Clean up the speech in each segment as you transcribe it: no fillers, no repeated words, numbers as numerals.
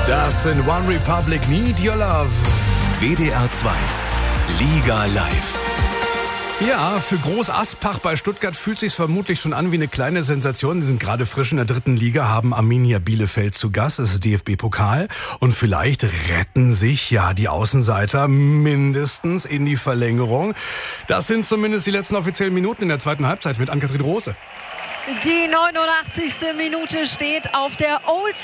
Das sind One Republic, Need Your Love. WDR 2, Liga live. Ja, für Groß Aspach bei Stuttgart fühlt sich's vermutlich schon an wie eine kleine Sensation. Die sind gerade frisch in der 3. Liga, haben Arminia Bielefeld zu Gast. Das ist DFB-Pokal. Und vielleicht retten sich ja die Außenseiter mindestens in die Verlängerung. Das sind zumindest die letzten offiziellen Minuten in der zweiten Halbzeit mit Ann-Kathrin Rose. Die 89. Minute steht auf der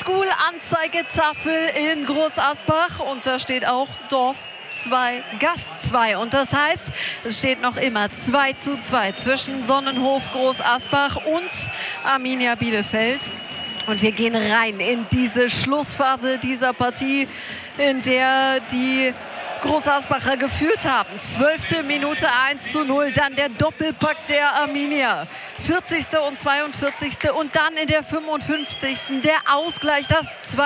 Oldschool-Anzeigetafel in Groß Asbach und da steht auch Dorf 2, Gast 2. Und das heißt, es steht noch immer 2:2 zwischen Sonnenhof Groß Asbach und Arminia Bielefeld. Und wir gehen rein in diese Schlussphase dieser Partie, in der die Groß Asbacher geführt haben. 12. Minute 1:0, dann der Doppelpack der Arminia. 40. und 42. und dann in der 55. der Ausgleich, das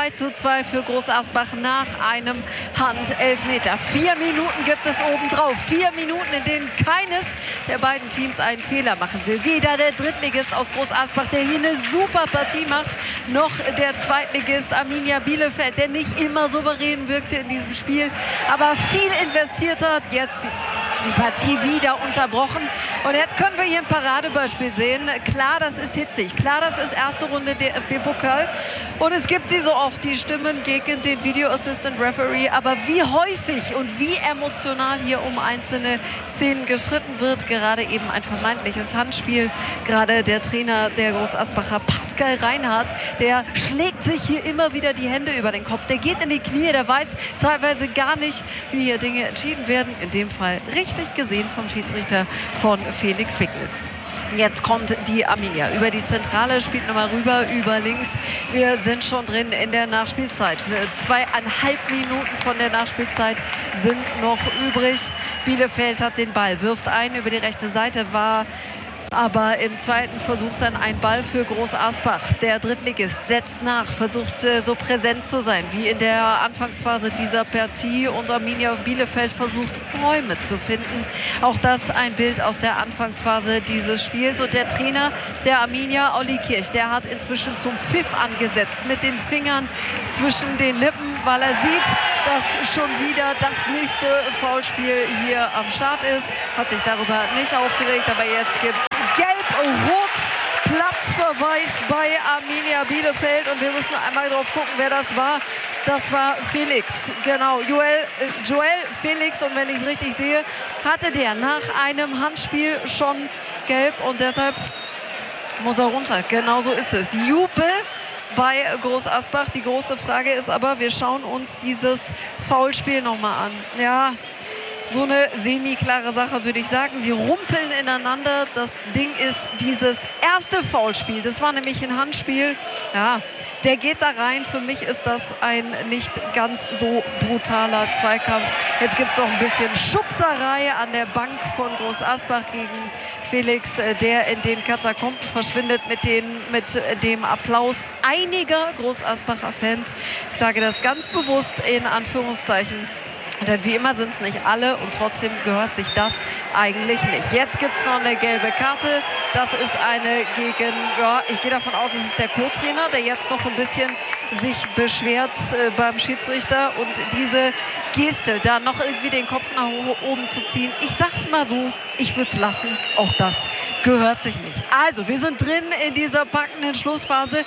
2:2 für Groß Asbach nach einem Handelfmeter. 4 Minuten gibt es obendrauf. 4 Minuten, in denen keines der beiden Teams einen Fehler machen will. Weder der Drittligist aus Groß Asbach, der hier eine super Partie macht, noch der Zweitligist Arminia Bielefeld, der nicht immer souverän wirkte in diesem Spiel, aber viel investiert hat. Jetzt die Partie wieder unterbrochen. Und jetzt können wir hier ein Paradebeispiel sehen. Klar, das ist hitzig. Klar, das ist erste Runde DFB-Pokal. Und es gibt sie so oft, die Stimmen gegen den Video Assistant Referee. Aber wie häufig und wie emotional hier um einzelne Szenen gestritten wird. Gerade eben ein vermeintliches Handspiel. Gerade der Trainer der Groß Asbacher, Pascal Reinhardt, der schlägt sich hier immer wieder die Hände über den Kopf. Der geht in die Knie, der weiß teilweise gar nicht, wie hier Dinge entschieden werden. In dem Fall richtig gesehen vom Schiedsrichter von Felix Pickel. Jetzt kommt die Arminia über die Zentrale, spielt nochmal rüber, über links. Wir sind schon drin in der Nachspielzeit. 2,5 Minuten von der Nachspielzeit sind noch übrig. Bielefeld hat den Ball, wirft ein über die rechte Seite, war aber im zweiten Versuch dann ein Ball für Groß Asbach. Der Drittligist setzt nach, versucht so präsent zu sein wie in der Anfangsphase dieser Partie. Und Arminia Bielefeld versucht Räume zu finden. Auch das ein Bild aus der Anfangsphase dieses Spiels. Und der Trainer der Arminia, Olli Kirch, der hat inzwischen zum Pfiff angesetzt mit den Fingern zwischen den Lippen, weil er sieht, dass schon wieder das nächste Foulspiel hier am Start ist. Hat sich darüber nicht aufgeregt, aber jetzt gibt es Gelb-Rot, Platzverweis bei Arminia Bielefeld. Und wir müssen einmal drauf gucken, wer das war. Das war Felix, genau, Joel Felix. Und wenn ich es richtig sehe, hatte der nach einem Handspiel schon Gelb. Und deshalb muss er runter. Genau so ist es. Jubel bei Groß Asbach. Die große Frage ist aber, wir schauen uns dieses Foulspiel nochmal an. Ja, so eine semi-klare Sache, würde ich sagen. Sie rumpeln ineinander. Das Ding ist dieses erste Foulspiel. Das war nämlich ein Handspiel. Ja, der geht da rein. Für mich ist das ein nicht ganz so brutaler Zweikampf. Jetzt gibt es noch ein bisschen Schubserei an der Bank von Groß Asbach gegen Felix, der in den Katakomben verschwindet mit dem Applaus einiger Groß Asbacher Fans. Ich sage das ganz bewusst in Anführungszeichen. Denn wie immer sind es nicht alle und trotzdem gehört sich das eigentlich nicht. Jetzt gibt es noch eine gelbe Karte. Das ist eine gegen, ja, ich gehe davon aus, es ist der Co-Trainer, der jetzt noch ein bisschen sich beschwert beim Schiedsrichter. Und diese Geste, da noch irgendwie den Kopf nach oben zu ziehen, ich sag's mal so, ich würde es lassen. Auch das gehört sich nicht. Also, wir sind drin in dieser packenden Schlussphase.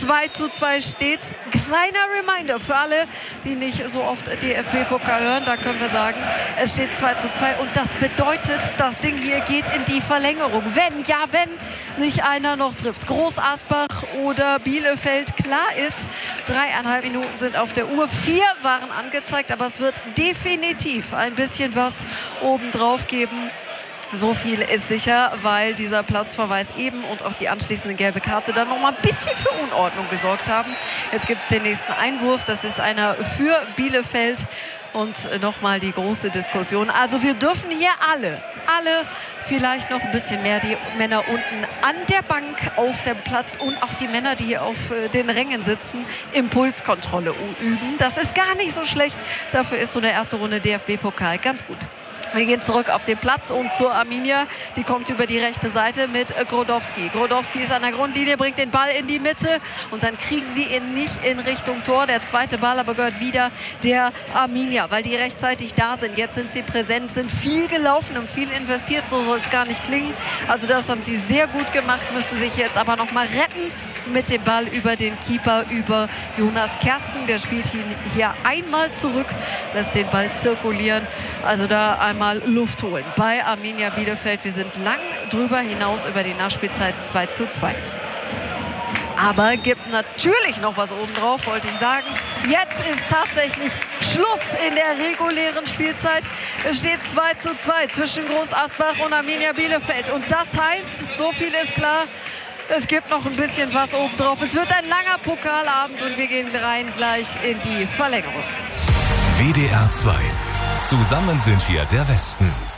2:2 steht's. Kleiner Reminder für alle, die nicht so oft DFB-Pokal hören. Da können wir sagen, es steht 2:2 und das bedeutet, das Ding hier geht in die Verlängerung. Wenn nicht einer noch trifft. Groß Asbach oder Bielefeld, klar ist, 3,5 Minuten sind auf der Uhr. 4 waren angezeigt, aber es wird definitiv ein bisschen was obendrauf geben. So viel ist sicher, weil dieser Platzverweis eben und auch die anschließende gelbe Karte dann noch mal ein bisschen für Unordnung gesorgt haben. Jetzt gibt es den nächsten Einwurf. Das ist einer für Bielefeld. Und nochmal die große Diskussion. Also wir dürfen hier alle vielleicht noch ein bisschen mehr, die Männer unten an der Bank auf dem Platz und auch die Männer, die auf den Rängen sitzen, Impulskontrolle üben. Das ist gar nicht so schlecht. Dafür ist so eine erste Runde DFB-Pokal ganz gut. Wir gehen zurück auf den Platz und zur Arminia. Die kommt über die rechte Seite mit Grodowski. Grodowski ist an der Grundlinie, bringt den Ball in die Mitte und dann kriegen sie ihn nicht in Richtung Tor. Der zweite Ball aber gehört wieder der Arminia, weil die rechtzeitig da sind. Jetzt sind sie präsent, sind viel gelaufen und viel investiert. So soll es gar nicht klingen. Also das haben sie sehr gut gemacht, müssen sich jetzt aber noch mal retten mit dem Ball über den Keeper, über Jonas Kersken. Der spielt ihn hier einmal zurück, lässt den Ball zirkulieren. Also da einmal Luft holen bei Arminia Bielefeld. Wir sind lang drüber hinaus über die Nachspielzeit 2:2. Aber gibt natürlich noch was obendrauf, wollte ich sagen. Jetzt ist tatsächlich Schluss in der regulären Spielzeit. Es steht 2:2 zwischen Groß Asbach und Arminia Bielefeld. Und das heißt, so viel ist klar, es gibt noch ein bisschen was obendrauf. Es wird ein langer Pokalabend und wir gehen rein gleich in die Verlängerung. WDR 2. Zusammen sind wir der Westen.